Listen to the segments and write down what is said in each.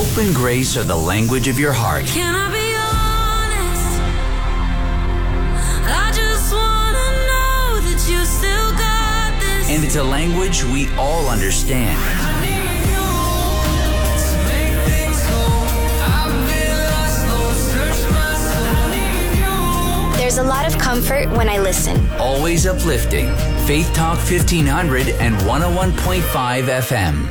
Hope and grace are the language of your heart. Can I be honest? I just want to know that you still got this. And it's a language we all understand. I need you to make things go. I've been lost, Lord, search my soul. I need you. There's a lot of comfort when I listen. Always uplifting. Faith Talk 1500 and 101.5 FM.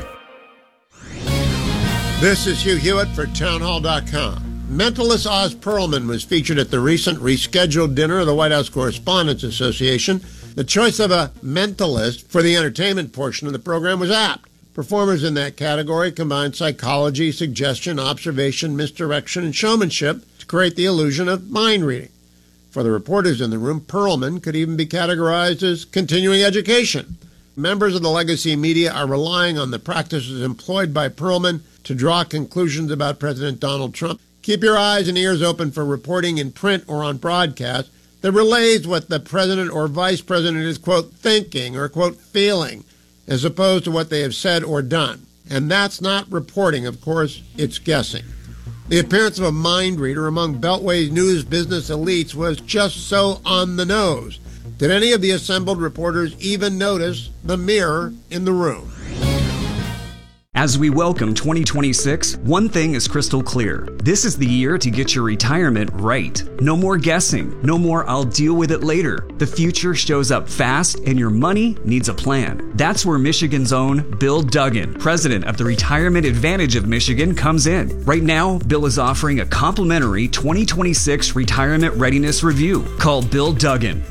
This is Hugh Hewitt for townhall.com. Mentalist Oz Perlman was featured at the recent rescheduled dinner of the White House Correspondents Association. The choice of a mentalist for the entertainment portion of the program was apt. Performers in that category combined psychology, suggestion, observation, misdirection, and showmanship to create the illusion of mind reading. For the reporters in the room, Perlman could even be categorized as continuing education. Members of the legacy media are relying on the practices employed by Perlman to draw conclusions about President Donald Trump. Keep your eyes and ears open for reporting in print or on broadcast that relays what the president or vice president is, quote, thinking or, quote, feeling, as opposed to what they have said or done. And that's not reporting, of course, it's guessing. The appearance of a mind reader among Beltway's news business elites was just so on the nose. Did any of the assembled reporters even notice the mirror in the room? As we welcome 2026, one thing is crystal clear. This is the year to get your retirement right. No more guessing. No more I'll deal with it later. The future shows up fast and your money needs a plan. That's where Michigan's own Bill Duggan, president of the Retirement Advantage of Michigan, comes in. Right now, Bill is offering a complimentary 2026 retirement readiness review. Call Bill Duggan,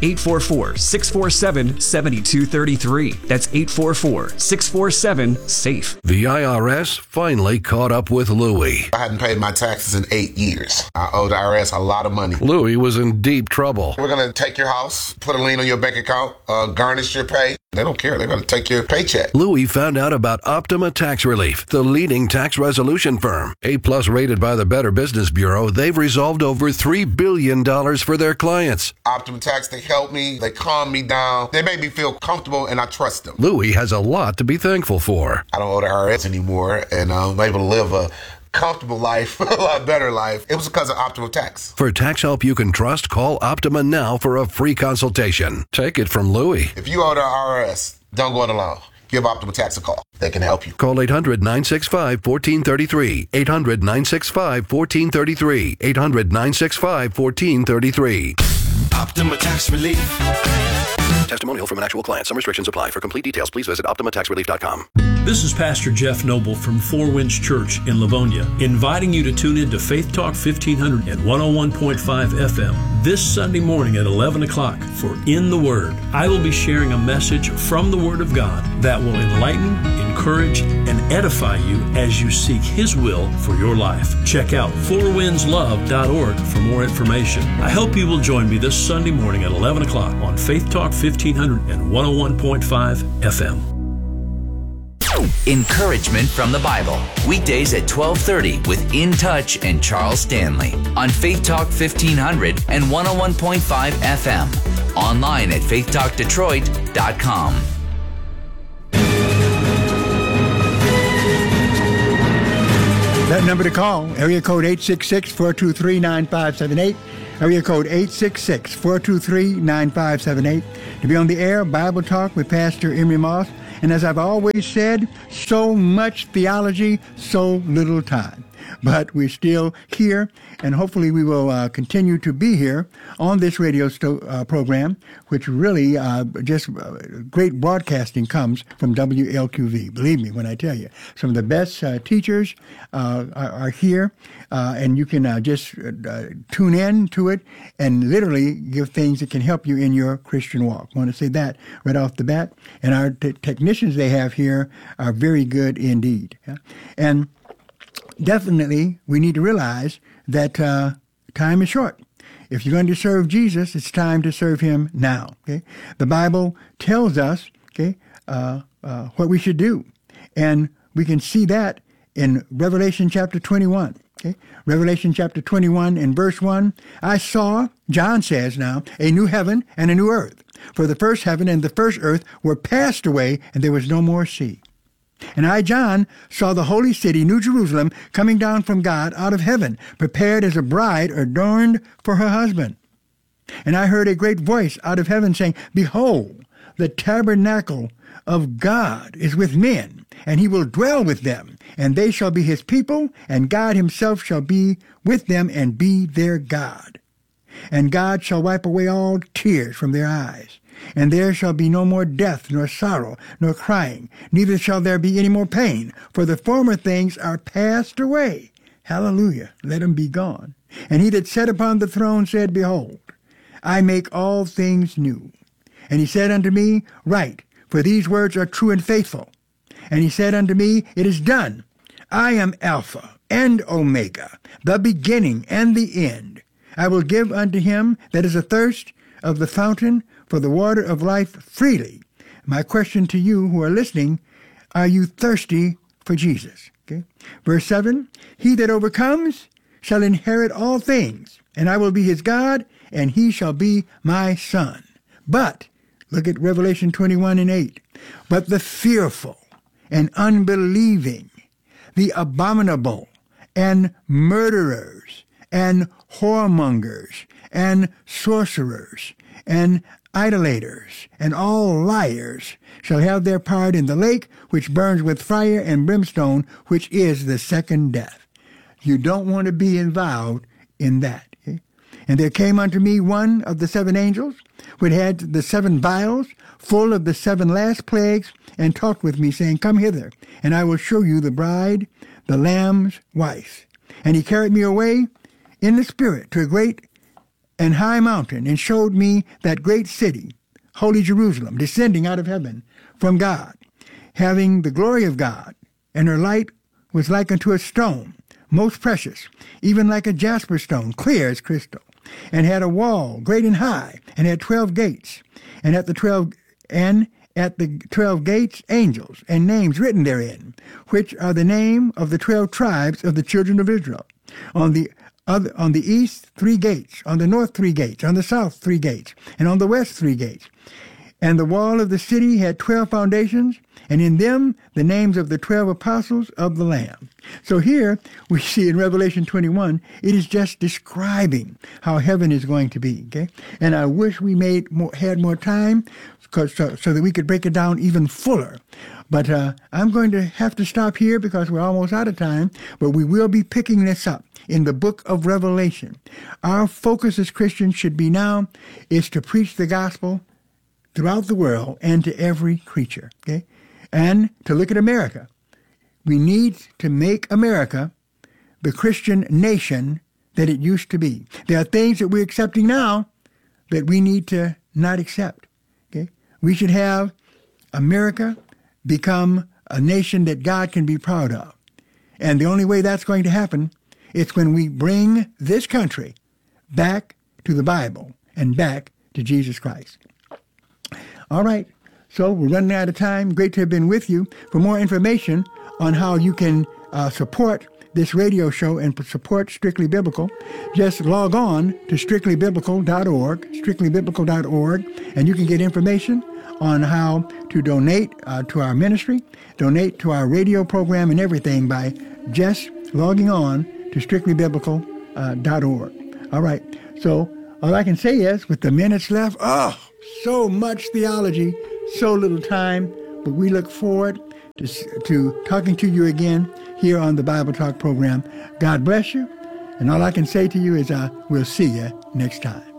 844-647-7233. That's 844-647-SAFE. The IRS finally caught up with Louie. I hadn't paid my taxes in 8 years. I owed the IRS a lot of money. Louie was in deep trouble. We're going to take your house, put a lien on your bank account, garnish your pay. They don't care. They're going to take your paycheck. Louie found out about Optima Tax Relief, the leading tax resolution firm. A-plus rated by the Better Business Bureau, they've resolved over $3 billion for their clients. Optima Tax, they help me. They calm me down. They make me feel comfortable, and I trust them. Louie has a lot to be thankful for. I don't owe the IRS anymore, and I'm able to live a comfortable life, a lot better life. It was because of Optima Tax. For tax help you can trust, call Optima now for a free consultation. Take it from Louie. If you owe the IRS, don't go it alone. Give Optima Tax a call. They can help you. Call 800-965-1433. 800-965-1433. 800-965-1433. Optima Tax Relief. Testimonial from an actual client. Some restrictions apply. For complete details, please visit OptimaTaxRelief.com. This is Pastor Jeff Noble from Four Winds Church in Livonia, inviting you to tune in to Faith Talk 1500 and 101.5 FM this Sunday morning at 11 o'clock for In the Word. I will be sharing a message from the Word of God that will enlighten, encourage, and edify you as you seek His will for your life. Check out fourwindslove.org for more information. I hope you will join me this Sunday morning at 11 o'clock on Faith Talk 1500 and 101.5 FM. Encouragement from the Bible. Weekdays at 12:30 with In Touch and Charles Stanley on Faith Talk 1500 and 101.5 FM. Online at faithtalkdetroit.com. That number to call, area code 866-423-9578. Area code 866-423-9578. To be on the air, Bible Talk with Pastor Emery Moss. And as I've always said, so much theology, so little time. But we're still here, and hopefully we will continue to be here on this radio program, which really great broadcasting comes from WLQV. Believe me when I tell you. Some of the best teachers are here, and you can just tune in to it and literally give things that can help you in your Christian walk. I want to say that right off the bat. And our technicians they have here are very good indeed. Yeah? And definitely, we need to realize that time is short. If you're going to serve Jesus, it's time to serve Him now. Okay, the Bible tells us, what we should do, and we can see that in Revelation chapter 21. Okay, Revelation chapter 21 and verse 1. I saw, John says now, a new heaven and a new earth. For the first heaven and the first earth were passed away, and there was no more sea. And I, John, saw the holy city, New Jerusalem, coming down from God out of heaven, prepared as a bride adorned for her husband. And I heard a great voice out of heaven saying, Behold, the tabernacle of God is with men, and he will dwell with them, and they shall be his people, and God himself shall be with them and be their God. And God shall wipe away all tears from their eyes. And there shall be no more death, nor sorrow, nor crying, neither shall there be any more pain, for the former things are passed away. Hallelujah, let them be gone. And he that sat upon the throne said, Behold, I make all things new. And he said unto me, Write, for these words are true and faithful. And he said unto me, It is done. I am Alpha and Omega, the beginning and the end. I will give unto him that is athirst of the fountain for the water of life freely. My question to you who are listening, are you thirsty for Jesus? Okay. Verse 7, He that overcomes shall inherit all things, and I will be his God, and he shall be my son. But, look at Revelation 21:8, but the fearful and unbelieving, the abominable, and murderers, and whoremongers, and sorcerers, and idolaters, and all liars shall have their part in the lake which burns with fire and brimstone, which is the second death. You don't want to be involved in that. Okay? And there came unto me one of the seven angels, which had the seven vials, full of the seven last plagues, and talked with me, saying, Come hither, and I will show you the bride, the Lamb's wife. And he carried me away in the Spirit to a great and high mountain, and showed me that great city, holy Jerusalem, descending out of heaven from God, having the glory of God, and her light was like unto a stone, most precious, even like a jasper stone, clear as crystal, and had a wall great and high, and had 12 gates, and at the 12 gates angels, and names written therein, which are the name of the 12 tribes of the children of Israel. On the east 3 gates, on the north 3 gates, on the south 3 gates, and on the west 3 gates. And the wall of the city had 12 foundations, and in them the names of the 12 apostles of the Lamb. So here we see in Revelation 21, it is just describing how heaven is going to be. Okay, and I wish we had more time so that we could break it down even fuller. But I'm going to have to stop here because we're almost out of time, but we will be picking this up in the book of Revelation. Our focus as Christians should be now is to preach the gospel throughout the world and to every creature, okay? And to look at America. We need to make America the Christian nation that it used to be. There are things that we're accepting now that we need to not accept, okay? We should have America become a nation that God can be proud of. And the only way that's going to happen is when we bring this country back to the Bible and back to Jesus Christ. All right, so we're running out of time. Great to have been with you. For more information on how you can support this radio show and support Strictly Biblical, just log on to strictlybiblical.org, and you can get information on how to donate to our ministry, donate to our radio program and everything by just logging on to strictlybiblical.org. All right, so all I can say is, with the minutes left, so much theology, so little time, but we look forward to talking to you again here on the Bible Talk program. God bless you, and all I can say to you is we'll see you next time.